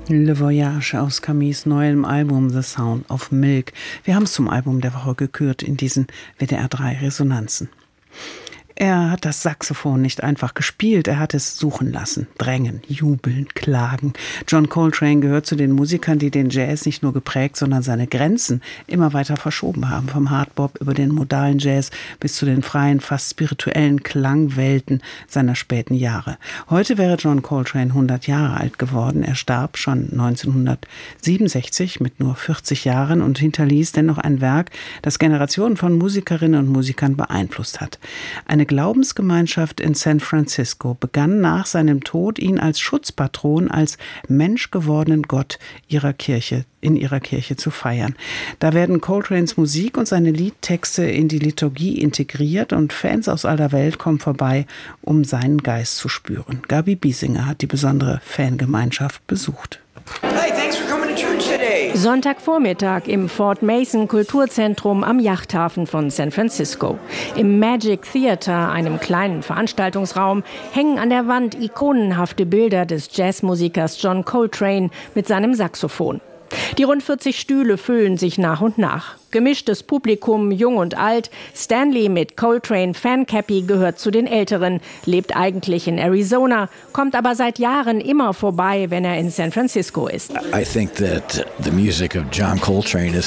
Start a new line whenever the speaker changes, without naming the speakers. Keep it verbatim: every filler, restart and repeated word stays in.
Le Voyage aus Camilles neuem Album The Sound of Milk. Wir haben es zum Album der Woche gekürt in diesen W D R drei Resonanzen. Er hat das Saxophon nicht einfach gespielt, er hat es suchen lassen, drängen, jubeln, klagen. John Coltrane gehört zu den Musikern, die den Jazz nicht nur geprägt, sondern seine Grenzen immer weiter verschoben haben. Vom Hardbop über den modalen Jazz bis zu den freien, fast spirituellen Klangwelten seiner späten Jahre. Heute wäre John Coltrane hundert Jahre alt geworden. Er starb schon neunzehnhundertsiebenundsechzig mit nur vierzig Jahren und hinterließ dennoch ein Werk, das Generationen von Musikerinnen und Musikern beeinflusst hat. Eine Glaubensgemeinschaft in San Francisco begann nach seinem Tod, ihn als Schutzpatron, als menschgewordenen Gott ihrer Kirche, in ihrer Kirche zu feiern. Da werden Coltranes Musik und seine Liedtexte in die Liturgie integriert und Fans aus aller Welt kommen vorbei, um seinen Geist zu spüren. Gabi Biesinger hat die besondere Fangemeinschaft besucht.
Hey, thanks for coming to church today.
Sonntagvormittag im Fort Mason Kulturzentrum am Yachthafen von San Francisco. Im Magic Theater, einem kleinen Veranstaltungsraum, hängen an der Wand ikonenhafte Bilder des Jazzmusikers John Coltrane mit seinem Saxophon. Die rund vierzig Stühle füllen sich nach und nach. Gemischtes Publikum, jung und alt. Stanley mit Coltrane Fancappy gehört zu den Älteren, lebt eigentlich in Arizona, kommt aber seit Jahren immer vorbei, wenn er in San Francisco ist.
I think that the music of John Coltrane is